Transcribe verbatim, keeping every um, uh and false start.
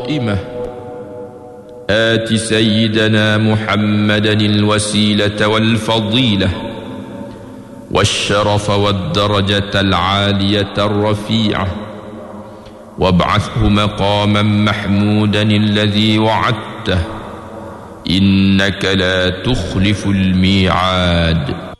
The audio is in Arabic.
قائمة آت سيدنا محمدا الوسيلة والفضيلة والشرف والدرجة العالية الرفيعة وابعثه مقاما محمودا الذي وعدته إنك لا تخلف الميعاد.